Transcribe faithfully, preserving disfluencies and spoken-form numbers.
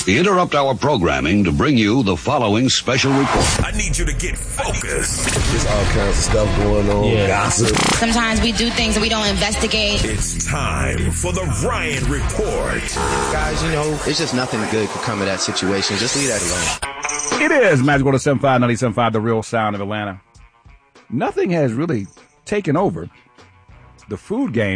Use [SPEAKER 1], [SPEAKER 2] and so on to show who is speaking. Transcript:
[SPEAKER 1] We interrupt our programming to bring you the following special report.
[SPEAKER 2] I need you to get focused.
[SPEAKER 3] There's all kinds of stuff going on. Yeah. Gossip.
[SPEAKER 4] Sometimes we do things and we don't investigate.
[SPEAKER 2] It's time for the Ryan Report.
[SPEAKER 5] Guys, you know, it's just nothing good could come of that situation. Just leave that alone.
[SPEAKER 6] It is Magic one oh seven five, ninety seven five, the real sound of Atlanta. Nothing has really taken over the food game